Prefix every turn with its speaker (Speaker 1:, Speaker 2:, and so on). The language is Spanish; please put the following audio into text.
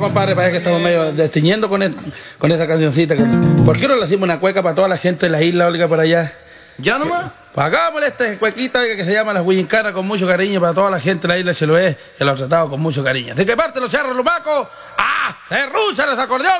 Speaker 1: compadre, parece que estamos medio destiñendo con esta cancioncita. ¿Por qué no le hacemos una cueca para toda la gente de la isla, Olga, por allá?
Speaker 2: ¿Ya nomás?
Speaker 1: Hagámosle esta cuequita que se llama Las Huillincanas con mucho cariño para toda la gente de la isla de Chiloé, que lo ha tratado con mucho cariño. Así que parte los charros, los macos, ¡ah! ¡Serrúchales acordeón!